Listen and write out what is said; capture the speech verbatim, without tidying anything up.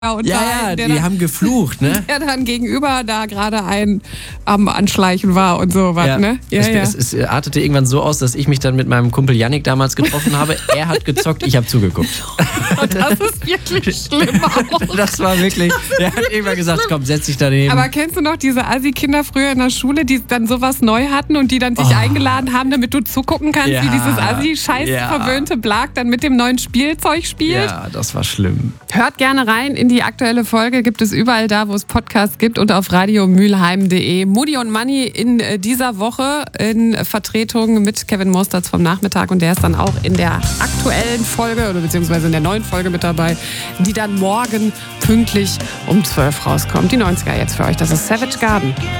Und Ja, da, ja, der die dann, haben geflucht, ne? Der dann gegenüber da gerade ein am Anschleichen war und sowas, Ja. ne? Ja, es, ja. Es, es artete irgendwann so aus, dass ich mich dann mit meinem Kumpel Yannick damals getroffen habe. Er hat gezockt, ich habe zugeguckt. Und das ist wirklich schlimm auch. Das war wirklich, er hat irgendwann gesagt, komm, setz dich daneben. Aber kennst du noch diese Assi-Kinder früher in der Schule, die dann sowas neu hatten und die dann dich Oh. eingeladen haben, damit du zugucken kannst, Ja. wie dieses Assi-scheiß Ja. verwöhnte Blag dann mit dem neuen Spielzeug spielt? Ja, das war schlimm. Hört gerne rein in die aktuelle Folge, gibt es überall da, wo es Podcasts gibt und auf radio mülheim punkt de. Mutti und Manni in dieser Woche in Vertretung mit Kevin Mosterz vom Nachmittag und der ist dann auch in der aktuellen Folge oder beziehungsweise in der neuen Folge mit dabei, die dann morgen pünktlich um zwölf rauskommt. Die neunziger jetzt für euch, das ist Savage Garden.